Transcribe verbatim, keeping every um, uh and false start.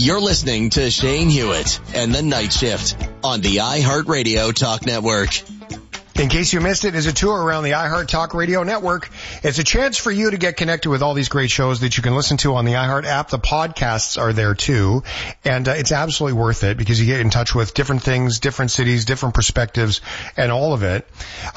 You're listening to Shane Hewitt and the Night Shift on the iHeartRadio Talk Network. In case you missed it, it's a tour around the iHeart Talk Radio Network. It's a chance for you to get connected with all these great shows that you can listen to on the iHeart app. The podcasts are there too. And uh, it's absolutely worth it because you get in touch with different things, different cities, different perspectives, and all of it.